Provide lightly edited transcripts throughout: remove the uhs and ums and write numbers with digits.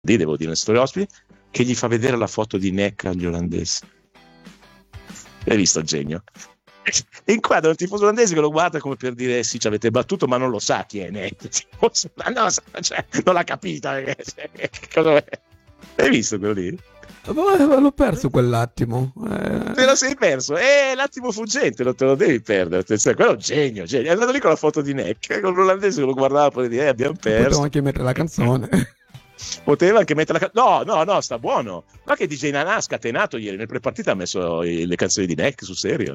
devo dire, storia ospiti, che gli fa vedere la foto di Neck agli olandesi. Hai visto il genio? E inquadra un tifoso olandese che lo guarda come per dire sì, ci avete battuto, ma non lo sa chi è Neck. No, cioè, non l'ha capita. Hai visto quello lì? L'ho perso quell'attimo. Te lo sei perso? L'attimo fuggente, non te lo devi perdere. Quello è un genio. È andato lì con la foto di Neck, con l'olandese che lo guardava e poi dire abbiamo perso. Potevo anche mettere la canzone. Poteva anche mettere la no, sta buono. Ma che DJ Nanà ha scatenato ieri nel prepartita, ha messo le canzoni di Neck, sul serio.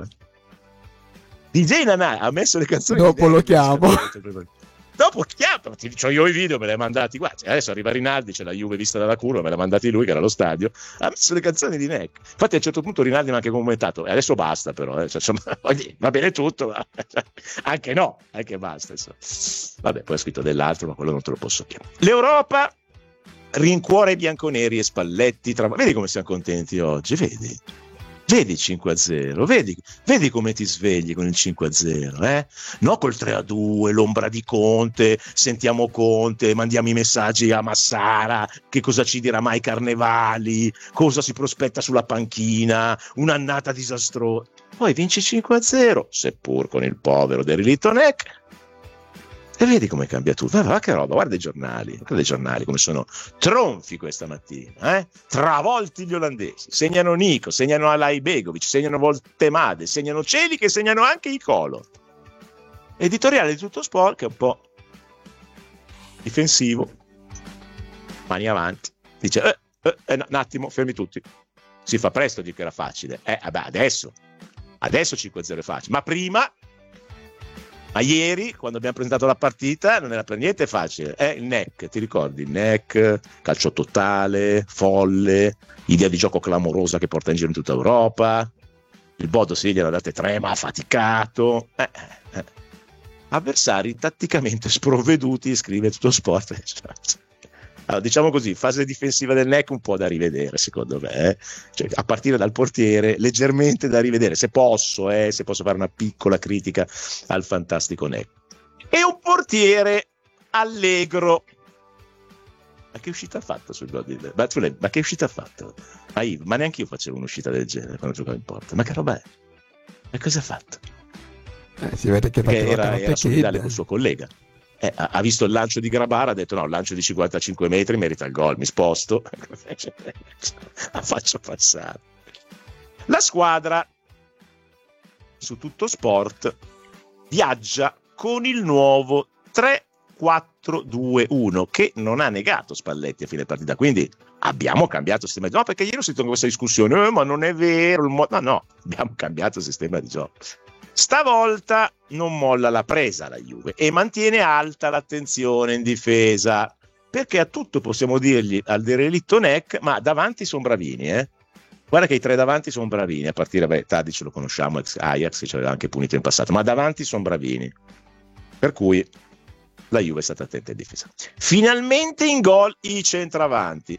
DJ Nanà ha messo le canzoni dopo di Neck. Lo chiamo. Dopo chiamo, c'ho io i video, me li ha mandati. Guarda, adesso arriva Rinaldi, c'è la Juve vista dalla curva, me l'ha mandati lui che era allo stadio, ha messo le canzoni di Neck. Infatti a un certo punto Rinaldi mi ha anche commentato, e adesso basta però, cioè, insomma, va bene tutto, ma anche no, anche basta. Insomma. Vabbè, poi ha scritto dell'altro, ma quello non te lo posso chiamare. L'Europa rincuora i bianconeri e Spalletti. Vedi come siamo contenti oggi, vedi? Vedi il 5-0, vedi come ti svegli con il 5-0, no col 3-2, l'ombra di Conte, sentiamo Conte, mandiamo i messaggi a Massara, che cosa ci dirà mai Carnevali, cosa si prospetta sulla panchina, un'annata disastrosa. Poi vinci 5-0, seppur con il povero Derelito Neck. E vedi come cambia tutto. Va che roba, guarda i giornali come sono tronfi questa mattina, travolti gli olandesi, segnano Nico, segnano Alai Begovic, segnano Voltemade, segnano Celi, che segnano anche i Colo. Editoriale di Tutto Sport, che è un po' difensivo, mani avanti, dice un attimo, fermi tutti, si fa presto a dire che era facile, adesso 5-0 è facile, ma prima. Ma ieri, quando abbiamo presentato la partita, non era per niente facile. Il Neck, ti ricordi? Il Neck, calcio totale, folle, idea di gioco clamorosa che porta in giro in tutta Europa. Il Bodo sì, gliela date 3, ma ha faticato. Avversari tatticamente sprovveduti, scrive Tutto Sport. Allora, diciamo così, fase difensiva del Neck un po' da rivedere, secondo me. Cioè, a partire dal portiere, leggermente da rivedere, se posso fare una piccola critica al fantastico Neck. E un portiere allegro. Ma che uscita ha fatto sul gol di... Ma che uscita ha fatto? Ma neanche io facevo un'uscita del genere quando giocavo in porta. Ma che roba è? Ma cosa ha fatto? Si vede che era solidale col suo collega. Ha visto il lancio di Grabara, ha detto no, il lancio di 55 metri merita il gol, mi sposto, la faccio passare. La squadra su Tutto Sport viaggia con il nuovo 3-4-2-1 che non ha negato Spalletti a fine partita, quindi abbiamo cambiato sistema di gioco. No, perché ieri ho sentito questa discussione, ma non è vero, no, abbiamo cambiato il sistema di gioco. Stavolta non molla la presa la Juve e mantiene alta l'attenzione in difesa, perché a tutto possiamo dirgli al derelitto Neck, ma davanti sono bravini, Guarda che i 3 davanti sono bravini, a partire Tadic lo conosciamo, ex Ajax, che ci aveva anche punito in passato, ma davanti sono bravini, per cui la Juve è stata attenta in difesa. Finalmente in gol i centravanti.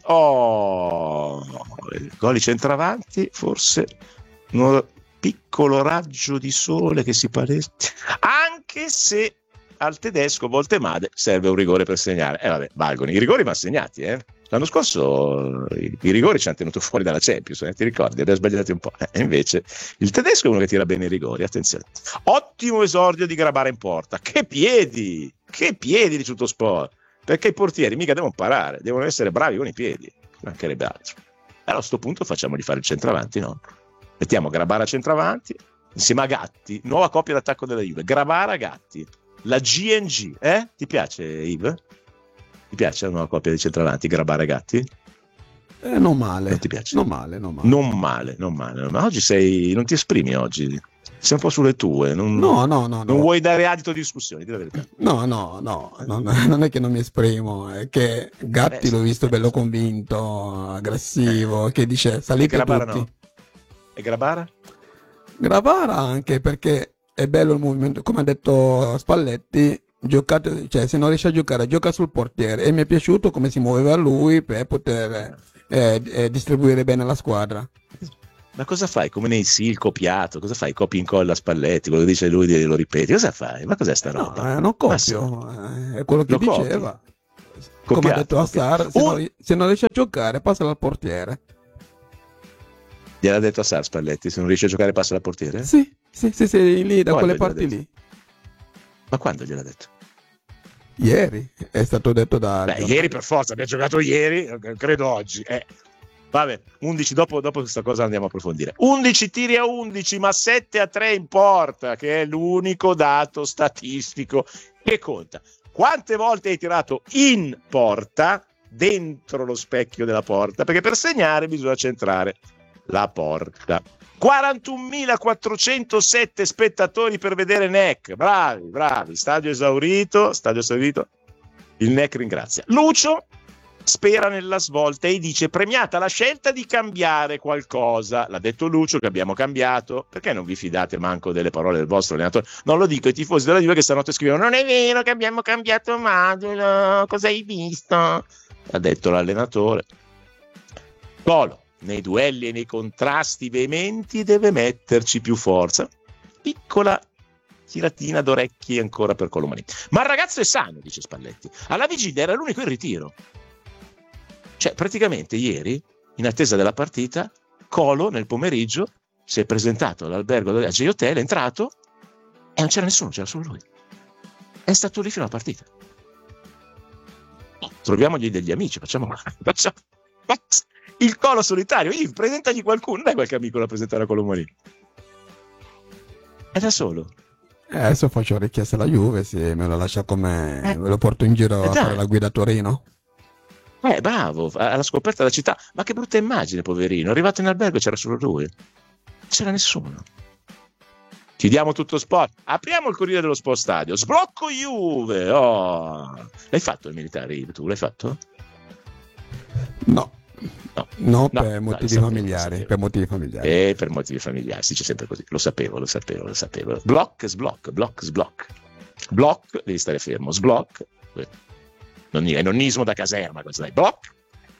Gol i centravanti, forse piccolo raggio di sole che si palesa, anche se al tedesco Voltemade serve un rigore per segnare. Vabbè, valgono i rigori, ma segnati, L'anno scorso i rigori ci hanno tenuto fuori dalla Champions, ti ricordi? Abbiamo sbagliato un po'. E invece il tedesco è uno che tira bene i rigori, attenzione. Ottimo esordio di Grabara in porta. Che piedi di Tutto Sport, perché i portieri mica devono parare, devono essere bravi con i piedi, mancherebbe altro. Allora a questo punto facciamogli fare il centravanti, no? Mettiamo Grabara centravanti insieme a Gatti, nuova coppia d'attacco della Juve, Grabara Gatti, la GNG, Ti piace, Yves? Ti piace la nuova coppia di centravanti, Grabara Gatti? Non male. Non ti piace? Non male. Non male. Ma oggi non ti esprimi oggi, sei un po' sulle tue, non vuoi dare adito di discussioni, di la verità. No, non è che non mi esprimo, è che Gatti l'ho visto bello convinto, aggressivo, che dice salite Grabara tutti. No. E Grabara? Grabara anche perché è bello il movimento, come ha detto Spalletti, se non riesce a giocare, gioca sul portiere, e mi è piaciuto come si muoveva lui per poter distribuire bene la squadra. Ma cosa fai? Come nei sì, il copiato, cosa fai? Copi in colla Spalletti, quello che dice lui lo ripeti, cosa fai? Ma cos'è sta roba? Non copio, è quello che lo diceva. Come ha detto a copiato. Sar, se non riesce a giocare, passala al portiere. Gliel'ha detto a Sar Spalletti, se non riesce a giocare passa al portiere? Sì, lì, da Quando quelle gliel'ha parti detto? lì. Ma quando gliel'ha detto? Ieri è stato detto da Beh, ieri per forza, abbiamo giocato ieri, credo oggi. Vabbè, 11 dopo questa cosa andiamo a approfondire. 11 tiri a 11, ma 7-3 in porta, che è l'unico dato statistico che conta. Quante volte hai tirato in porta, dentro lo specchio della porta? Perché per segnare bisogna centrare la porta. 41.407 spettatori per vedere NEC. Bravi. Stadio esaurito. Il NEC ringrazia. Lucio spera nella svolta e dice: premiata la scelta di cambiare qualcosa. L'ha detto Lucio che abbiamo cambiato. Perché non vi fidate manco delle parole del vostro allenatore? Non lo dico ai tifosi della Juve che stanotte scrivono: non è vero che abbiamo cambiato modulo, cosa hai visto? Ha detto l'allenatore. Colo, nei duelli e nei contrasti veementi deve metterci più forza. Piccola tiratina d'orecchi ancora per Colomani. Ma il ragazzo è sano, dice Spalletti. Alla vigilia era l'unico in ritiro. Cioè, praticamente ieri, in attesa della partita, Colo nel pomeriggio si è presentato all'albergo a J Hotel, è entrato e non c'era nessuno, c'era solo lui. È stato lì fino alla partita. Troviamogli degli amici, facciamo il Colo solitario. Presentagli qualcuno, dai qualche amico da presentare a Colomani. È da solo. Adesso faccio richiesta alla Juve, se me lo lascia come me lo porto in giro a fare la guida a Torino. Bravo, alla scoperta della città. Ma che brutta immagine, poverino. Arrivato in albergo c'era solo lui. Non c'era nessuno. Chiudiamo tutto sport. Apriamo il Corriere dello Sport Stadio. Sblocco Juve. Oh. L'hai fatto il militare, tu? L'hai fatto? No, per motivi familiari. Per motivi familiari. Per motivi familiari, si dice sempre così. Lo sapevo. Block. Block, devi stare fermo. Sblock. È nonnismo da caserma questo, dai. Block.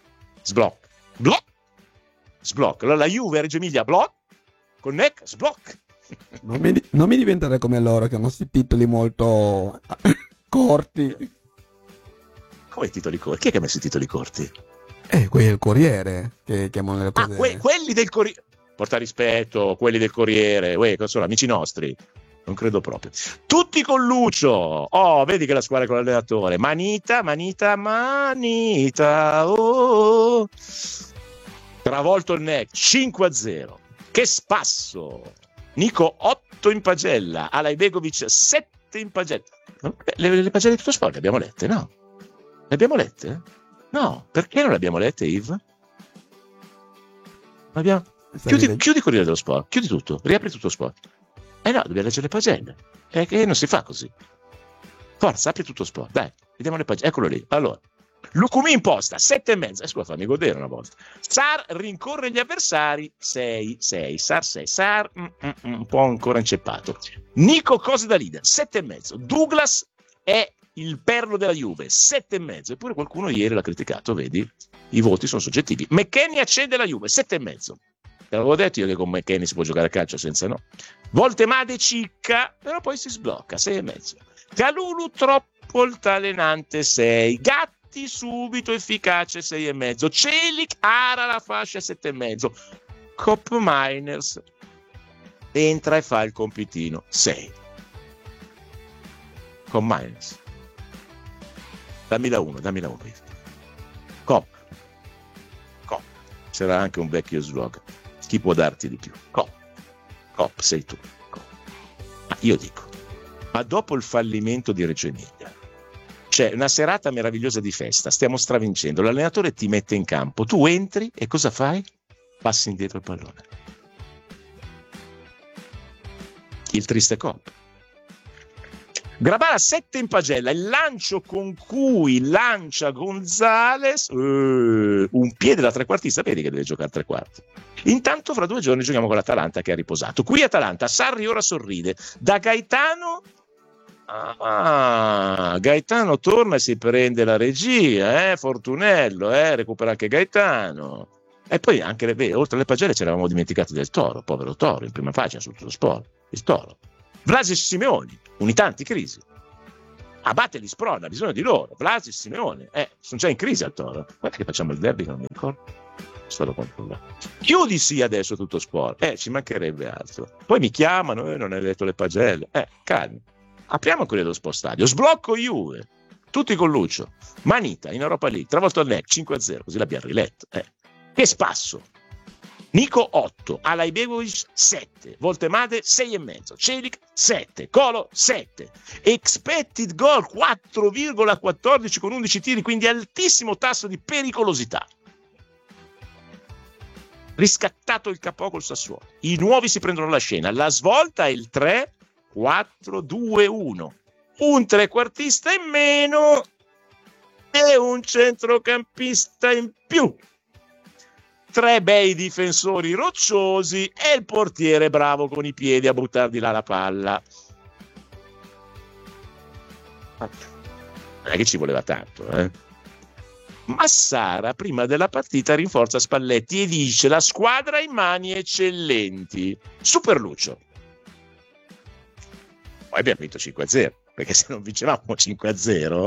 Allora la Juve Reggio Emilia block. Con NEC sblock. Non mi diventare come loro che hanno questi titoli molto corti. Come i titoli corti? Chi è che ha messo i titoli corti? Quelli del Corriere che chiamano le cose. Quelli del Corriere. Porta rispetto, quelli del Corriere. Sono amici nostri. Non credo proprio. Tutti con Lucio. Oh, vedi che la squadra con l'allenatore. Manita. Oh. Travolto il NEC 5-0. Che spasso. Nico 8 in pagella. Alajbegovic 7 in pagella. Le pagelle di tutto sport le abbiamo lette, no? Le abbiamo lette? No. Perché non le abbiamo lette, Yves? Chiudi Corriere dello Sport. Chiudi tutto. Riapri tutto sport. No, dobbiamo leggere le pagelle. Che non si fa così. Forza, apri tutto sport. Dai, vediamo le pagelle. Eccolo lì. Allora, Lucumi in posta, 7,5. Scusa, fammi godere una volta. Sar rincorre gli avversari, 6. Sar 6. Sar un po' ancora inceppato. Nico cose da leader, 7,5. Douglas è il perlo della Juve, 7,5. Eppure qualcuno ieri l'ha criticato, vedi? I voti sono soggettivi. McKennie accende la Juve, 7,5. Te l'avevo detto io che con McKennie si può giocare a calcio senza no. Voltemade cicca, però poi si sblocca, 6,5. Calulu troppo altalenante, 6. Gatti subito efficace, 6,5. Celic ara la fascia, 7,5. Cop Miners entra e fa il compitino, 6. Cop Miners. Dammi la 1. Cop. C'era anche un vecchio slogan. Chi può darti di più? Cop, sei tu. Cop. Ma io dico, ma dopo il fallimento di Reggio Emilia, c'è una serata meravigliosa di festa, stiamo stravincendo, l'allenatore ti mette in campo, tu entri e cosa fai? Passi indietro il pallone. Il triste Cop. Grabara 7 in pagella, il lancio con cui lancia Gonzales, un piede da trequartista, vedi che deve giocare tre quarti. Intanto fra 2 giorni giochiamo con l'Atalanta che ha riposato. Qui Atalanta, Sarri ora sorride, da Gaetano, Gaetano torna e si prende la regia, Fortunello, recupera anche Gaetano. E poi anche, oltre alle pagelle ci eravamo dimenticati del Toro, povero Toro, in prima pagina su tutto sport, il Toro. Vlasic Simeoni, unità anticrisi. Abate li sprona, ha bisogno di loro. Blasi, Simeone, sono già in crisi al Toro. Guarda che facciamo il derby, non mi ricordo. Stato controllato. Chiudi sì adesso tutto sport. Ci mancherebbe altro. Poi mi chiamano, non hai letto le pagelle. Calmi. Apriamo quello dello Sport Stadio. Sblocco Juve. Tutti con Lucio. Manita in Europa League. Travolto al NEC 5-0. Così l'abbiamo riletto. Che spasso. Nico 8, Alay Begovic 7, Voltemade 6,5, Celik 7, Colo 7, expected goal 4,14 con 11 tiri, quindi altissimo tasso di pericolosità. Riscattato il capo col Sassuolo. I nuovi si prendono la scena. La svolta è il 3-4-2-1. Un trequartista in meno e un centrocampista in più. 3 bei difensori rocciosi e il portiere bravo con i piedi a buttare di là la palla. Non è che ci voleva tanto, Massara prima della partita rinforza Spalletti e dice: la squadra ha in mani eccellenti. Super Lucio. Poi abbiamo vinto 5-0, perché se non vincevamo 5-0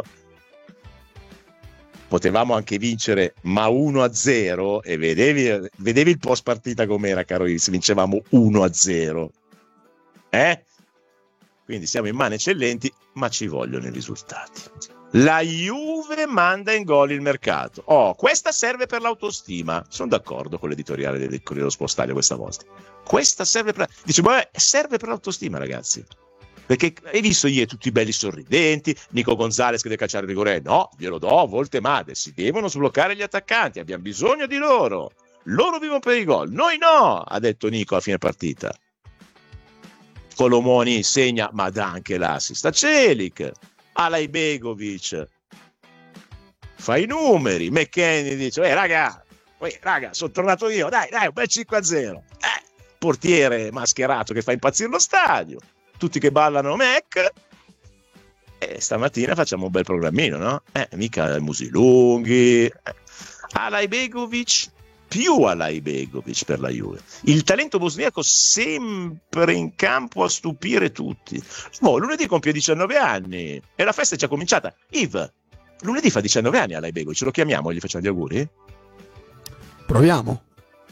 potevamo anche vincere, ma 1-0, e vedevi il post partita com'era, caro, se vincevamo 1-0. Quindi siamo in mani eccellenti, ma ci vogliono i risultati. La Juve manda in gol il mercato. Questa serve per l'autostima. Sono d'accordo con l'editoriale del Corriere dello Sport Stadio questa volta. Questa serve per... Dice, serve per l'autostima, ragazzi. Perché hai visto ieri tutti belli sorridenti, Nico Gonzalez che deve calciare il rigore, no, glielo do, Voltemade, si devono sbloccare gli attaccanti, abbiamo bisogno di loro vivono per i gol, noi no, ha detto Nico a fine partita. Colomoni segna, ma dà anche l'assist a Celik. Alay Begovic fa i numeri, McKennie dice, raga, sono tornato io, dai, un bel 5-0, portiere mascherato che fa impazzire lo stadio, tutti che ballano Mac, e stamattina facciamo un bel programmino, no? Mica musi lunghi. Alay Begovic, più Alay Begovic per la Juve. Il talento bosniaco sempre in campo a stupire tutti. Lunedì compie 19 anni e la festa è già cominciata. Yves, lunedì fa 19 anni Alay Begovic, ce lo chiamiamo e gli facciamo gli auguri? Proviamo.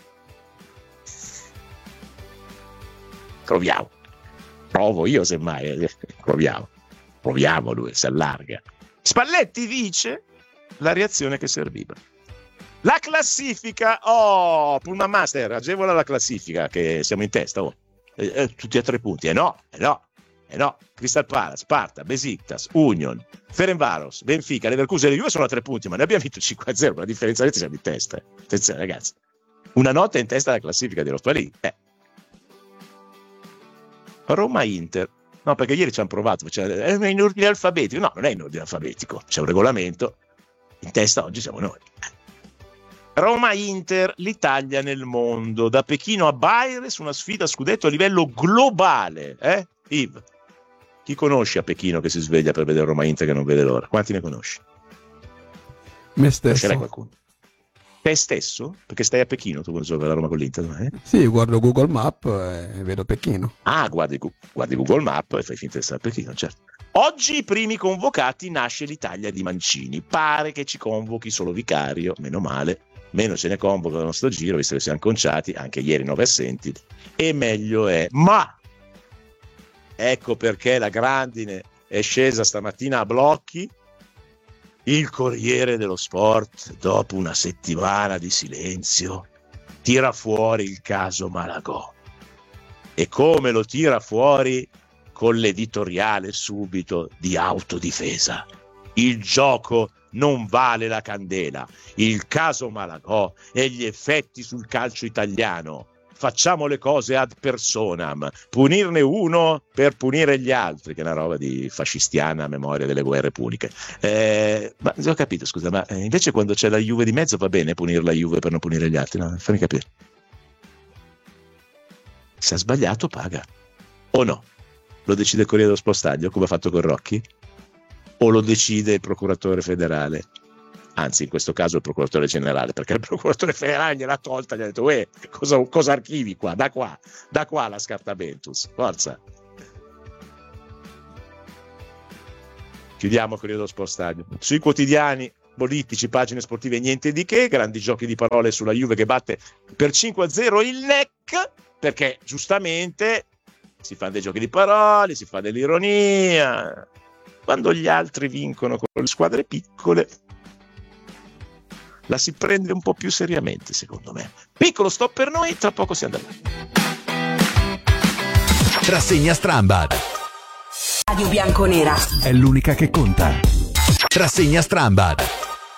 Provo io semmai, proviamo, lui si allarga. Spalletti dice la reazione che serviva. La classifica, Pullman Master agevola la classifica, che siamo in testa, tutti a 3 punti, no, Crystal Palace, Sparta, Besiktas, Union, Ferencváros, Benfica, Leverkusen e Juve sono a 3 punti, ma ne abbiamo vinto 5-0, la differenza reti siamo in testa. Attenzione ragazzi, una nota in testa alla classifica di Europa League. Roma-Inter, no, perché ieri ci hanno provato, è in ordine alfabetico, no, non è in ordine alfabetico, c'è un regolamento, in testa oggi siamo noi. Roma-Inter, l'Italia nel mondo, da Pechino a Baires, una sfida a scudetto a livello globale, Yves, chi conosci a Pechino che si sveglia per vedere Roma-Inter che non vede l'ora? Quanti ne conosci? Me stesso. Conoscerai qualcuno? Te stesso? Perché stai a Pechino tu quando giochi la Roma con l'Inter? Sì, guardo Google Map e vedo Pechino. Guardi Google Map e fai finta di stare a Pechino, certo. Oggi i primi convocati, nasce l'Italia di Mancini. Pare che ci convochi solo Vicario, meno male. Meno ce ne convoca il nostro giro, visto che siamo conciati, anche ieri 9 assenti, e meglio è. Ma ecco perché la grandine è scesa stamattina a blocchi. Il Corriere dello Sport, dopo una settimana di silenzio, tira fuori il caso Malagò. E come lo tira fuori? Con l'editoriale subito di autodifesa. Il gioco non vale la candela. Il caso Malagò e gli effetti sul calcio italiano. Facciamo le cose ad personam, punirne uno per punire gli altri, che è una roba di fascistiana memoria delle guerre puniche. Ma ho capito, scusa, ma invece quando c'è la Juve di mezzo va bene punire la Juve per non punire gli altri? No, fammi capire. Se ha sbagliato paga. O no? Lo decide il Corriere dello Sport Stadio, come ha fatto con Rocchi? O lo decide il procuratore federale? Anzi, in questo caso il procuratore generale, perché il procuratore federale gliel'ha tolta, gli ha detto cosa archivi qua? Da qua la scartamentus, forza. Chiudiamo il Corriere dello Sport Stadio. Sui quotidiani politici, pagine sportive, niente di che, grandi giochi di parole sulla Juve che batte per 5-0 il NEC, perché giustamente si fanno dei giochi di parole, si fa dell'ironia. Quando gli altri vincono con le squadre piccole, la si prende un po' più seriamente, secondo me. Piccolo stop per noi, tra poco si andrà. Rassegna Strambad. Radio Bianconera È l'unica che conta. Rassegna Strambad.